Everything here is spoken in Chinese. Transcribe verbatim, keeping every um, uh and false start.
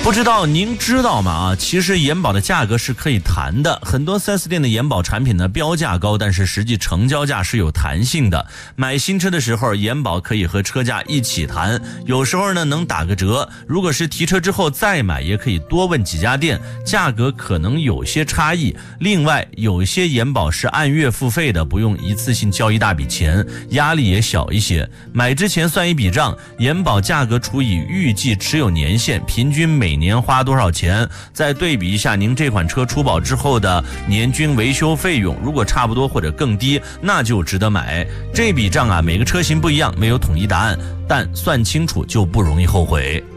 不知道您知道吗？啊，其实延保的价格是可以谈的。很多 四 S 店的延保产品呢，标价高，但是实际成交价是有弹性的。买新车的时候，延保可以和车价一起谈，有时候呢能打个折。如果是提车之后再买，也可以多问几家店，价格可能有些差异。另外，有些延保是按月付费的，不用一次性交一大笔钱，压力也小一些。买之前算一笔账，延保价格除以预计持有年限，平均每年花多少钱，再对比一下您这款车出保之后的年均维修费用，如果差不多或者更低，那就值得买。这笔账啊，每个车型不一样，没有统一答案，但算清楚就不容易后悔。